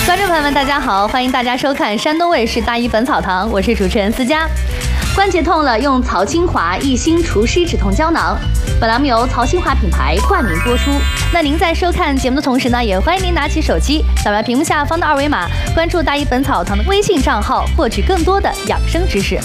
观众朋友们，大家好，欢迎大家收看山东卫视大医本草堂，我是主持人思佳。关节痛了，用曹清华益心除湿止痛胶囊。本栏目由曹清华品牌冠名播出。那您在收看节目的同时呢，也欢迎您拿起手机，扫描屏幕下方的二维码，关注大医本草堂的微信账号，获取更多的养生知识。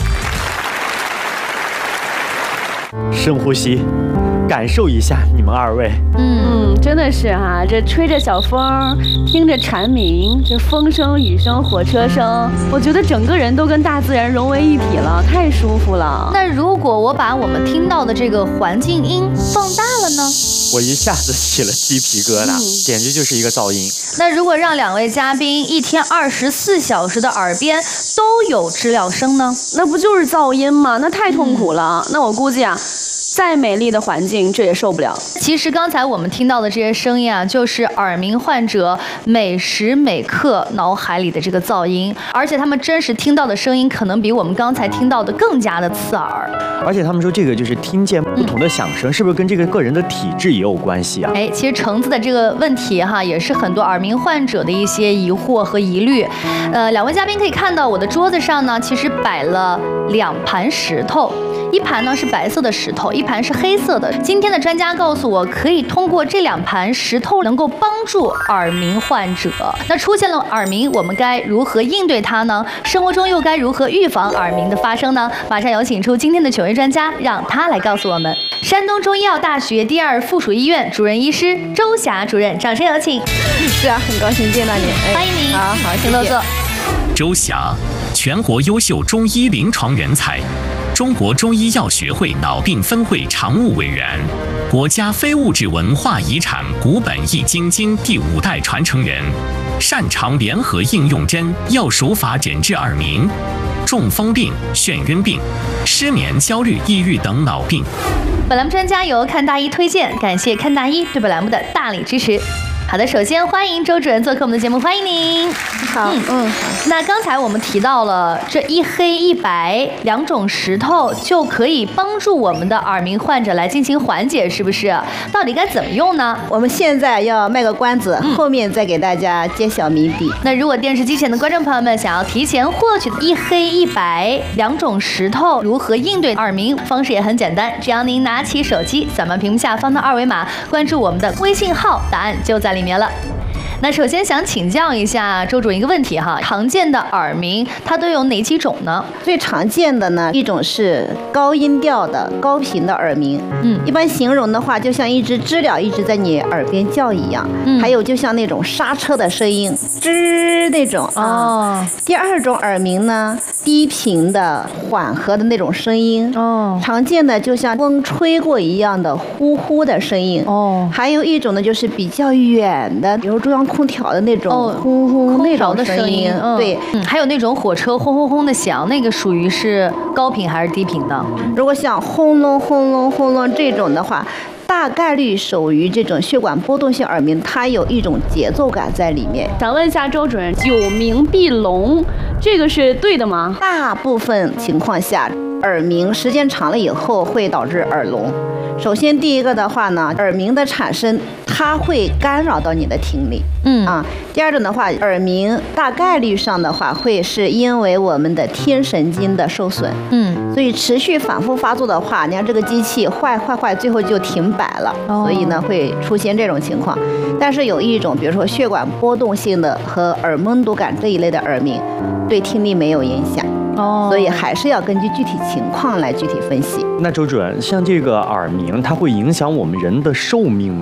深呼吸，感受一下你们二位。 真的是哈，这吹着小风，听着蝉鸣，这风声、雨声、火车声，我觉得整个人都跟大自然融为一体了，太舒服了。 那如果我把我们听到的这个环境音放大了呢？ 我一下子起了鸡皮疙瘩，简直就是一个噪音。 那如果让两位嘉宾一天24小时的耳边都有知了声呢？ 那不就是噪音吗？那太痛苦了。那我估计啊，再美丽的环境，这也受不了。 其实刚才我们听到的这些声音啊，就是耳鸣患者每时每刻脑海里的这个噪音，而且他们真实听到的声音，可能比我们刚才听到的更加的刺耳。 而且他们说这个就是听见不同的响声，是不是跟这个个人的体质也有关系啊？ 其实橙子的这个问题哈，也是很多耳鸣患者的一些疑惑和疑虑。两位嘉宾可以看到我的桌子上呢，其实摆了2盘石头。一盘呢是白色的石头，一盘是黑色的。今天的专家告诉我，可以通过这2盘石头能够帮助耳鸣患者。那出现了耳鸣，我们该如何应对它呢？生活中又该如何预防耳鸣的发生呢？马上有请出今天的权威专家，让他来告诉我们。山东中医药大学第2附属医院主任医师周霞主任，掌声有请。 是啊，很高兴见到您， 欢迎您。 好， 请落座。 周霞，全国优秀中医临床人才，中国中医药学会脑病分会常务委员，国家非物质文化遗产古本易筋经第5代传承人，擅长联合应用针药手法诊治耳鸣、中风病、眩晕病、失眠、焦虑、抑郁等脑病。 本栏目专家由看大医推荐，感谢看大医对本栏目的大力支持。好的，首先欢迎周主任做客我们的节目，欢迎您。 好， 那刚才我们提到了这一黑一白2种石头就可以帮助我们的耳鸣患者来进行缓解，是不是？到底该怎么用呢？ 我们现在要卖个关子，后面再给大家揭晓谜底。 那如果电视机前的观众朋友们想要提前获取一黑一白2种石头如何应对耳鸣，方式也很简单，只要您拿起手机，扫描屏幕下方的二维码，关注我们的微信号，答案就在里面了。那首先想请教一下周主任一个问题哈，常见的耳鸣它都有哪几种呢？ 最常见的呢，一种是高音调的高频的耳鸣，一般形容的话，就像一只知了一直在你耳边叫一样，还有就像那种刹车的声音，吱那种啊。第2种耳鸣呢，低频的缓和的那种声音，常见的就像风吹过一样的呼呼的声音，还有一种呢，就是比较远的，比如中央空调的那种轰轰那种声音，对， 还有那种火车轰轰轰的响，那个属于是高频还是低频的？ 如果像轰隆轰隆轰隆这种的话，大概率属于这种血管波动性耳鸣，它有一种节奏感在里面。 想问一下周主任，久鸣必聋，这个是对的吗？ 大部分情况下，耳鸣时间长了以后会导致耳聋。首先第一个的话呢，耳鸣的产生它会干扰到你的听力，第二种的话，耳鸣大概率上的话会是因为我们的听神经的受损，所以持续反复发作的话，你看这个机器坏，最后就停摆了，所以呢会出现这种情况。但是有一种，比如说血管波动性的和耳蒙读感这一类的耳鸣，对听力没有影响。所以还是要根据具体情况来具体分析。 那周主任，像这个耳鸣，它会影响我们人的寿命吗？